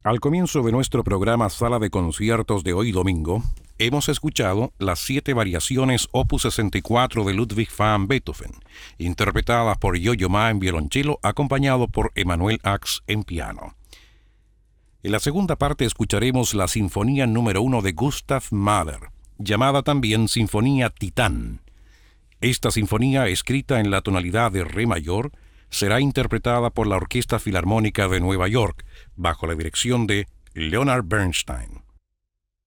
Al comienzo de nuestro programa Sala de Conciertos de hoy domingo, hemos escuchado las 7 variaciones Opus 64 de Ludwig van Beethoven, interpretadas por Yo-Yo Ma en violonchelo, acompañado por Emanuel Ax en piano. En la segunda parte escucharemos la Sinfonía número 1 de Gustav Mahler, llamada también Sinfonía Titán. Esta sinfonía, escrita en la tonalidad de Re mayor, será interpretada por la Orquesta Filarmónica de Nueva York, bajo la dirección de Leonard Bernstein.